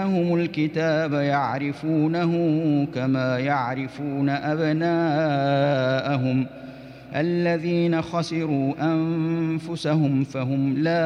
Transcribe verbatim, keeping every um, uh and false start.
آتيناهم الكتاب يعرفونه كما يعرفون أبناءهم الذين خسروا أنفسهم فهم لا